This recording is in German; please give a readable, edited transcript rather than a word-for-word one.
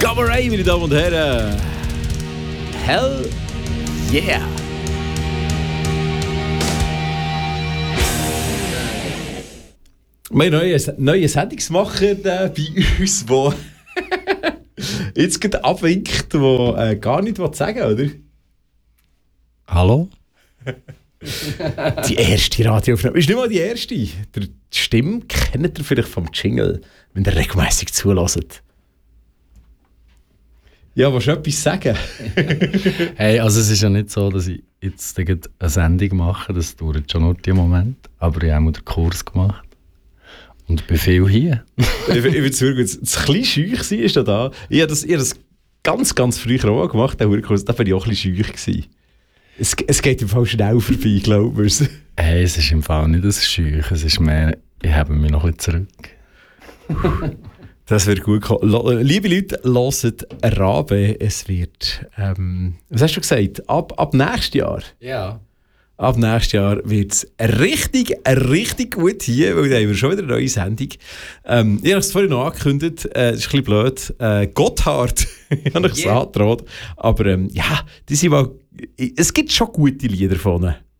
Gamma Ray, meine Damen und Herren. Hell yeah! Wir haben einen neuen Sendungsmacher bei uns, der jetzt gerade abwinkt, der gar nichts sagen will, oder? Hallo? Die erste Radioaufnahme. Ist nicht mal die erste. Die Stimme kennt ihr vielleicht vom Jingle, wenn ihr regelmäßig zuhört. Ja, willst du etwas sagen? Hey, also es ist ja nicht so, dass ich jetzt eine Sendung mache, das dauert schon noch den Moment, aber ich habe auch den Kurs gemacht und bin viel hier. Ich würde sagen, das kleine Scheuch war da. Ich habe das ganz, ganz früh auch gemacht, da war ich auch ein bisschen scheuch. Es geht im Fall schnell vorbei, glaube ich. Hey, es ist im Fall nicht das Scheuch, es ist mehr, ich habe mich noch ein bisschen zurück. Das wird gut kommen. Liebe Leute, hört Rabe. Es wird, was hast du gesagt? Ab nächstes Jahr? Ja. Ab nächstes Jahr wird es richtig gut hier, weil da haben wir schon wieder eine neue Sendung. Ich habe es vorhin noch angekündigt, das ist ein bisschen blöd. Gotthard, ich habe es angedroht. Aber ja, die sind mal, es gibt schon gute Lieder von ihnen.